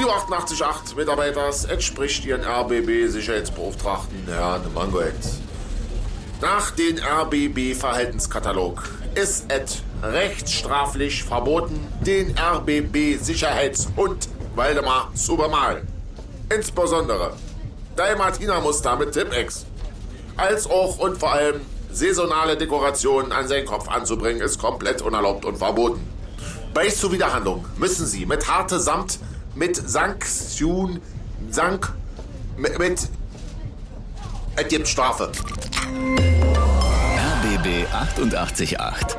Lieber 88.8 Mitarbeiters, entspricht Ihren RBB-Sicherheitsbeauftragten, Herrn Mangold. Nach dem RBB-Verhaltenskatalog ist es rechtsstraflich verboten, den RBB-Sicherheitshund Waldemar zu bemalen. Insbesondere Dalmatiner-Muster mit Tipp-Ex. Als auch und vor allem saisonale Dekorationen an seinen Kopf anzubringen, ist komplett unerlaubt und verboten. Bei Zuwiderhandlung müssen Sie mit harte Samt, mit Sanktion, es gibt Strafe. RBB 88.8.